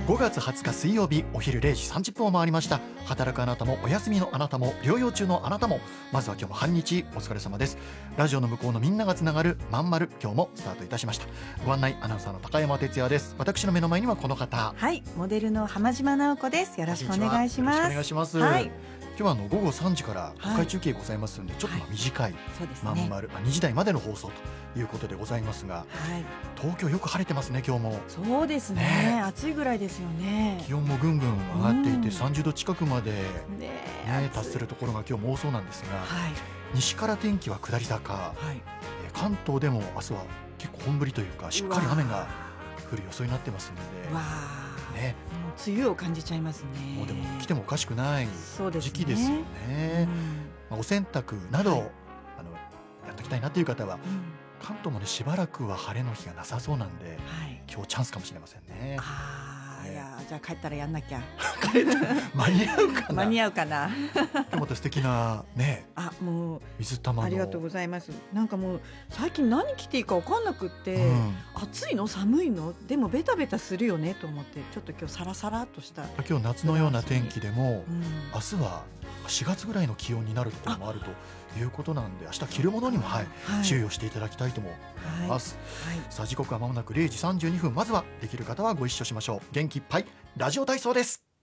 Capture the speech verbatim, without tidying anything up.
ごがつはつか水曜日お昼れいじさんじゅっぷんを回りました。働くあなたもお休みのあなたも療養中のあなたも、まずは今日も半日お疲れ様です。ラジオの向こうのみんながつながるまんまる、今日もスタートいたしました。ご案内アナウンサーの高山哲也です。私の目の前にはこの方、 はい、モデルの浜島直子です。よろしくお願いします。 よろしくお願いします。 はい、 今日はあのごごさんじから国会中継ございますので、はい、ちょっとまあ短い、はい、 そうですね、 まんまる、まあ、にじ台までの放送ということでございますが、 はい、 東京よく晴れてますね。今日もそうです ね, ね暑いぐらいですよね。 気温もぐんぐん上がっていて、 うん、 さんじゅうど近くまで、ねね、 達するところが今日も多そうなんですが、 はい、 西から天気は下り坂、はい、関東でも明日は結構本降りというかしっかり雨が降る予想になってますので、 わね、 もう梅雨を感じちゃいますね。 もうでも来てもおかしくない時期ですよね。 うん、 まあ、お洗濯など、はい、あのやっておきたいなという方は、 うん、 関東もねしばらくは晴れの日がなさそうなんで、 はい、 今日チャンスかもしれませんね。 あ、ね、いやじゃあ帰ったらやんなきゃ間に合うかな間に合うかな今日また素敵なね、 あ、もう水玉の、 ありがとうございます。なんかもう最近何着ていいか分かんなくって、うん、暑いの寒いのでもベタベタするよねと思って、ちょっと今日サラサラっとした、 今日夏のような天気でも、 うん、 明日はしがつぐらいの気温になるところもあるということなんで、明日着るものにも、はいはい、注意をしていただきたいと思います、はいはい、さあ時刻はまもなくれいじさんじゅうにふん、まずはできる方はご一緒しましょう。元気いっぱいラジオ体操です。